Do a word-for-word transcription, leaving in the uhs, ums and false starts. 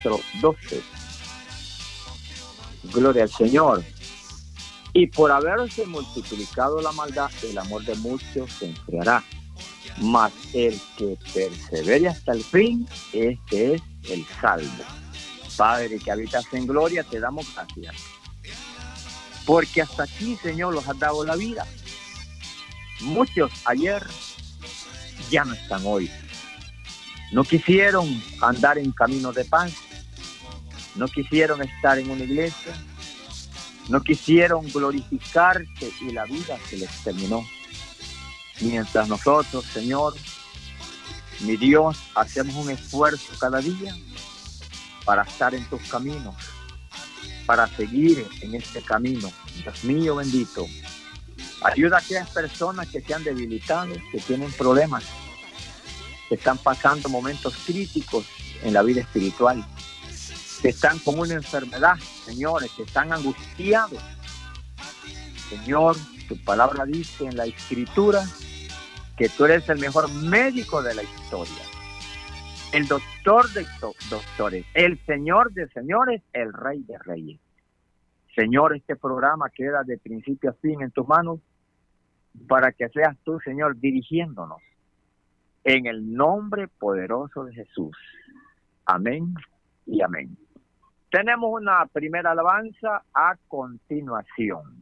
doce. Gloria al Señor. Y por haberse multiplicado la maldad, el amor de muchos se enfriará. Mas el que persevere hasta el fin, este es el salvo. Padre, que habitas en gloria, te damos gracias. Porque hasta aquí, Señor, los has dado la vida. Muchos ayer ya no están hoy. No quisieron andar en camino de paz. No quisieron estar en una iglesia. No quisieron glorificarse y la vida se les terminó. Mientras nosotros, Señor, mi Dios, hacemos un esfuerzo cada día para estar en tus caminos, para seguir en este camino. Dios mío bendito, ayuda a aquellas personas que se han debilitado, que tienen problemas, que están pasando momentos críticos en la vida espiritual, que están con una enfermedad, señores, que están angustiados. Señor, tu palabra dice en la Escritura que tú eres el mejor médico de la historia, el doctor de do- doctores, el Señor de señores, el Rey de reyes. Señor, este programa queda de principio a fin en tus manos para que seas tú, Señor, dirigiéndonos en el nombre poderoso de Jesús. Amén y amén. Tenemos una primera alabanza a continuación.